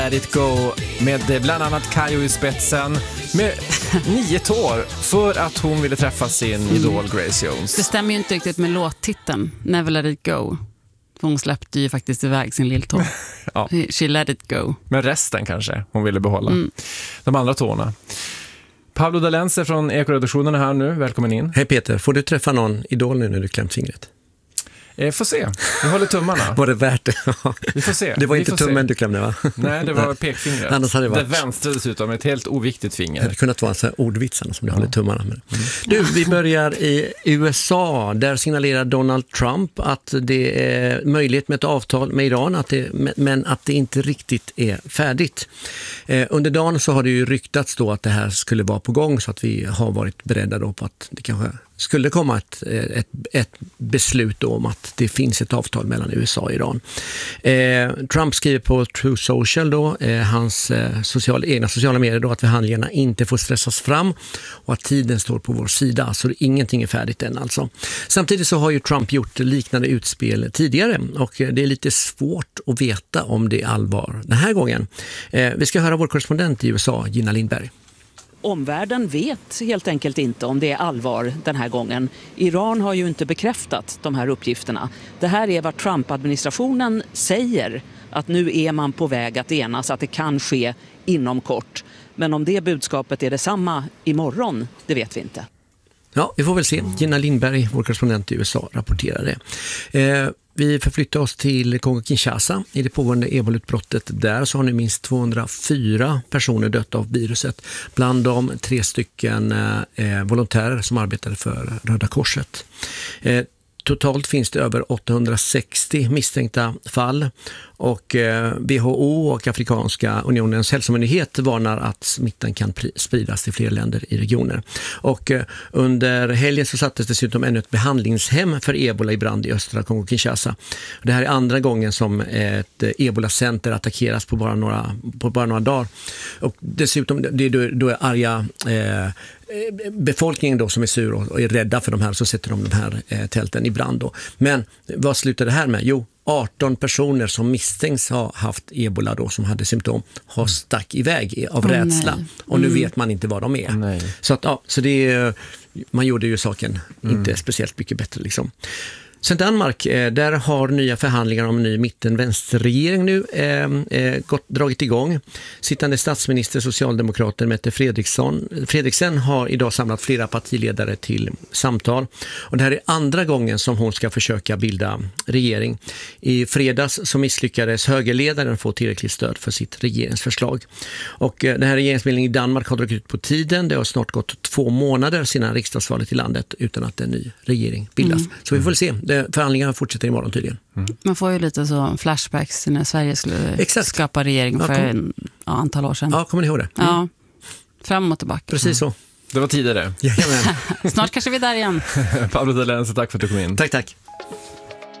Let it go med bland annat Kayo i spetsen med 9 tår för att hon ville träffa sin idol Grace Jones. Det stämmer ju inte riktigt med låttiteln Never Let It Go. För hon släppte ju faktiskt iväg sin lilltå. Ja. She let it go. Men resten kanske hon ville behålla. De andra tårna. Pablo Dalense från Ekoredaktionen är här nu. Välkommen in. Hej Peter, får du träffa någon idol nu när du klämt fingret? Får se. Vi håller tummarna. Var det värt det? Vi får se. Det var inte tummen du klämde, va? Nej, det var pekfingret. Annars hade det varit... Det vänstra dessutom, ett helt oviktigt finger. Det hade kunnat vara en sån här ordvitsarna som du håller tummarna med. Du, vi börjar i USA. Där signalerar Donald Trump att det är möjligt med ett avtal med Iran, men att det inte riktigt är färdigt. Under dagen så har det ju ryktats då att det här skulle vara på gång, så att vi har varit beredda då på att det kanske skulle komma ett beslut då om att det finns ett avtal mellan USA och Iran. Trump skriver på True Social då, hans egna sociala medier då, att förhandlingarna inte får stressas fram och att tiden står på vår sida, så ingenting är färdigt än alltså. Samtidigt så har ju Trump gjort liknande utspel tidigare och det är lite svårt att veta om det är allvar den här gången. Vi ska höra vår korrespondent i USA, Gina Lindberg. Omvärlden vet helt enkelt inte om det är allvar den här gången. Iran har ju inte bekräftat de här uppgifterna. Det här är vad Trump-administrationen säger, att nu är man på väg att enas, att det kan ske inom kort. Men om det budskapet är detsamma imorgon, det vet vi inte. Ja, vi får väl se. Gina Lindberg, vår korrespondent i USA, rapporterar det. Vi förflyttar oss till Kongo-Kinshasa. I det pågående ebola-utbrottet där så har nu minst 204 personer dött av viruset. Bland dem 3 stycken volontärer som arbetade för Röda Korset. Totalt finns det över 860 misstänkta fall och WHO och Afrikanska unionens hälsomyndighet varnar att smittan kan spridas till fler länder i regioner. Och under helgen så sattes dessutom ännu ett behandlingshem för ebola i brand i östra Kongo-Kinshasa. Det här är andra gången som ett ebola-center attackeras på bara några dagar. Och dessutom då är arga befolkningen då som är sur och är rädda för de här, så sätter de här tälten i brand då. Men vad slutar det här med? Jo, 18 personer som misstänks ha haft ebola då, som hade symptom, har stack iväg av rädsla. Nej. Och nu vet man inte vad de är. Nej. Så att, ja, så det är, man gjorde ju saken inte speciellt mycket bättre liksom. Sen Danmark, där har nya förhandlingar om en ny mitten-vänsterregering nu dragit igång. Sittande statsminister, socialdemokraten Mette Frederiksen har idag samlat flera partiledare till samtal. Och det här är andra gången som hon ska försöka bilda regering. I fredags så misslyckades högerledaren få tillräckligt stöd för sitt regeringsförslag. Och den här regeringsbildningen i Danmark har dragit ut på tiden. Det har snart gått 2 månader sedan riksdagsvalet i landet utan att en ny regering bildas. Så vi får se. Förhandlingarna fortsätter imorgon tydligen. Man får ju lite så flashbacks när Sverige skulle skapa regering för ett antal år sedan. Ja, kommer ni ihåg det? Ja, fram och tillbaka. Precis så. Det var tidigare. Snart kanske vi är där igen. Pablo Dalense, tack för att du kom in. Tack.